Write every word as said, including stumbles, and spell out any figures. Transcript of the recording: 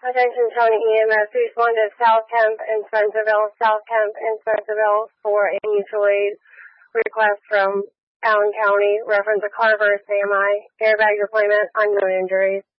Attention County E M S, respond to South Kemp and Spencerville, South Kemp and Spencerville for a mutual aid request from Allen County, reference a car burst A M I, airbag deployment, unknown injuries.